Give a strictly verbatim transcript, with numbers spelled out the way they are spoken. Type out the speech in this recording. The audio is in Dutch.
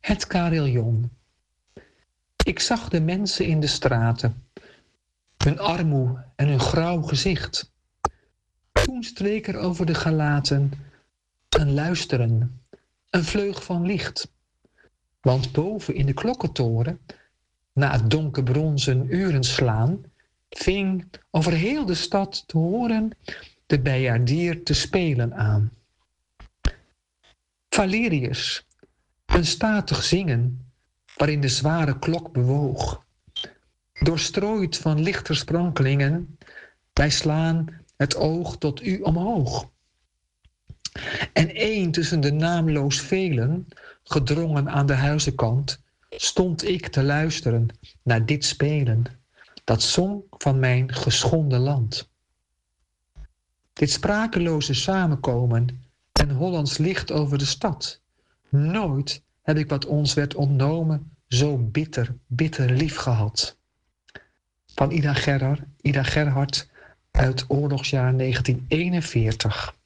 Het carillon. Ik zag de mensen in de straten, hun armoe en hun grauw gezicht. Toen streek er over de gelaten een luisteren, een vleug van licht. Want boven in de klokkentoren, na het donkerbronzen uren slaan, ving over heel de stad te horen de bijaardier te spelen aan. Valerius, een statig zingen, waarin de zware klok bewoog. Doorstrooid van lichtersprankelingen, wij slaan het oog tot u omhoog. En één tussen de naamloos velen, gedrongen aan de huizenkant, stond ik te luisteren naar dit spelen, dat zong van mijn geschonden land. Dit sprakeloze samenkomen en Hollands licht over de stad. Nooit heb ik wat ons werd ontnomen zo bitter, bitter lief gehad. Van Ida Gerhard, Ida Gerhard uit oorlogsjaar negentien eenenveertig.